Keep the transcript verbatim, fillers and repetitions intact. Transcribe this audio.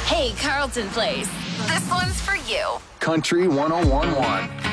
Hey, Carlton Place. This one's for you. Country one oh one one.